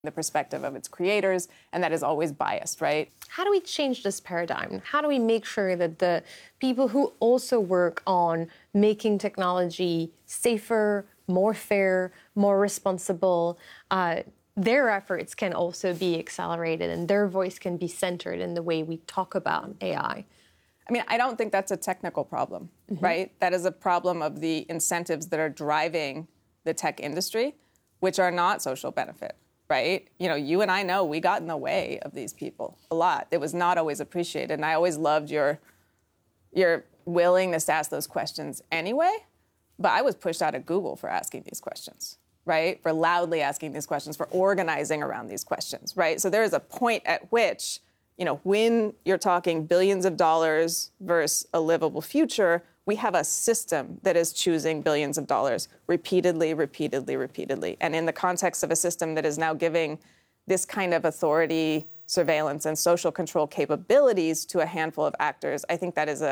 the perspective of its creators, and that is always biased, right? How do we change this paradigm? How do we make sure that the people who also work on making technology safer, more fair, more responsible, their efforts can also be accelerated and their voice can be centered in the way we talk about AI? I mean, I don't think that's a technical problem, right? That is a problem of the incentives that are driving the tech industry, which are not social benefit, right? You know, you and I know we got in the way of these people a lot. It was not always appreciated. And I always loved your willingness to ask those questions anyway. But I was pushed out of Google for asking these questions, right? For loudly asking these questions, for organizing around these questions, right? So there is a point at which, you know, when you're talking billions of dollars versus a livable future, we have a system that is choosing billions of dollars repeatedly. And in the context of a system that is now giving this kind of authority, surveillance, and social control capabilities to a handful of actors, I think that's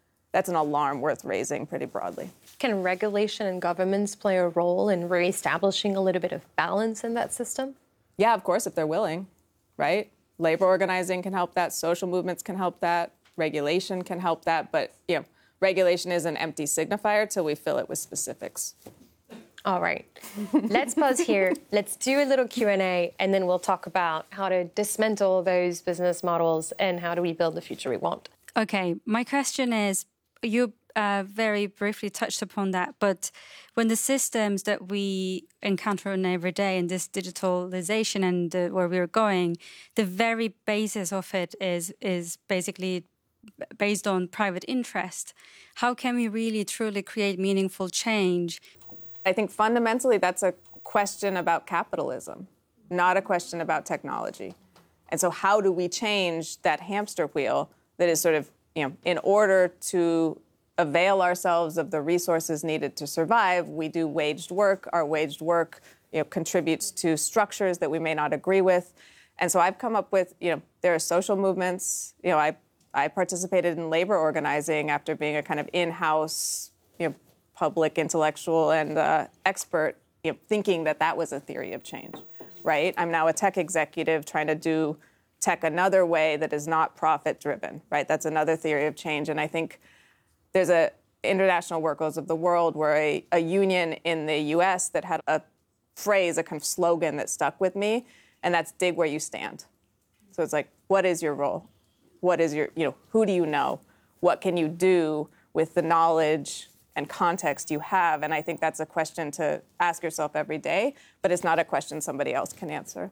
an alarm worth raising pretty broadly. Can regulation and governments play a role in reestablishing a little bit of balance in that system? Yeah, of course, if they're willing, right? Labor organizing can help that. Social movements can help that. Regulation can help that. But, you know, regulation is an empty signifier till we fill it with specifics. All right. Let's pause here. Let's do a little Q&A, and then we'll talk about how to dismantle those business models and how do we build the future we want. Okay, my question is, you very briefly touched upon that, but when the systems that we encounter on every day in this digitalization and where we're going, the very basis of it is basically based on private interest. How can we really truly create meaningful change? I think fundamentally that's a question about capitalism, not a question about technology. And so how do we change that hamster wheel that is sort of, you know, in order to avail ourselves of the resources needed to survive, we do waged work. Our waged work, you know, contributes to structures that we may not agree with. And so I've come up with, you know, there are social movements. You know, I participated in labor organizing after being a kind of in-house, you know, public intellectual and expert, you know, thinking that was a theory of change, right? I'm now a tech executive trying to do tech another way that is not profit-driven, right? That's another theory of change. And I think there's a International Workers of the World where a union in the U.S. that had a phrase, a kind of slogan that stuck with me, and that's dig where you stand. So it's like, what is your role? What is your, you know, who do you know? What can you do with the knowledge and context you have? And I think that's a question to ask yourself every day, but it's not a question somebody else can answer.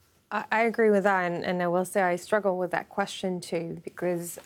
I agree with that, and I will say I struggle with that question too, because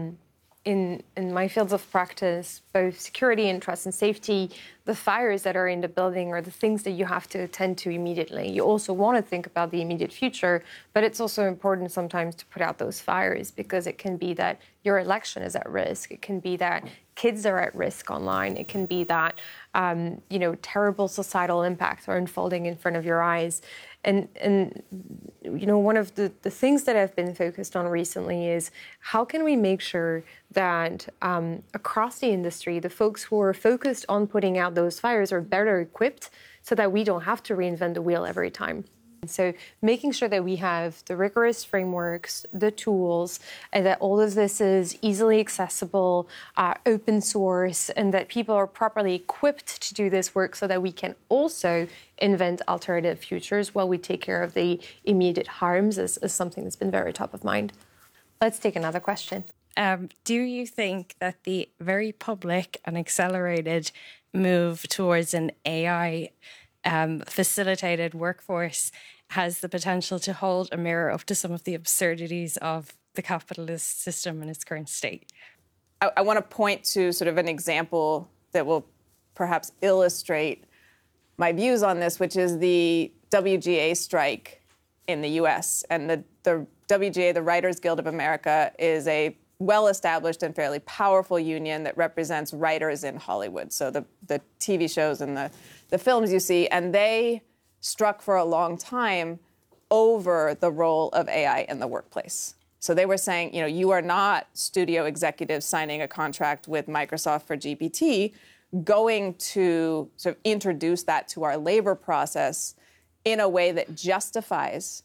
in my fields of practice, both security and trust and safety, the fires that are in the building are the things that you have to attend to immediately. You also want to think about the immediate future, but it's also important sometimes to put out those fires because it can be that your election is at risk. It can be that kids are at risk online. It can be that, you know, terrible societal impacts are unfolding in front of your eyes. And you know, one of the things that I've been focused on recently is how can we make sure that across the industry, the folks who are focused on putting out those fires are better equipped so that we don't have to reinvent the wheel every time. So making sure that we have the rigorous frameworks, the tools, and that all of this is easily accessible, open source, and that people are properly equipped to do this work so that we can also invent alternative futures while we take care of the immediate harms is something that's been very top of mind. Let's take another question. Do you think that the very public and accelerated move towards an AI facilitated workforce has the potential to hold a mirror up to some of the absurdities of the capitalist system in its current state? I want to point to sort of an example that will perhaps illustrate my views on this, which is the WGA strike in the U.S. And the WGA, the Writers Guild of America, is a well-established and fairly powerful union that represents writers in Hollywood. So the TV shows and the films you see, and they struck for a long time over the role of AI in the workplace. So they were saying, you know, you are not studio executives signing a contract with Microsoft for GPT, going to sort of introduce that to our labor process in a way that justifies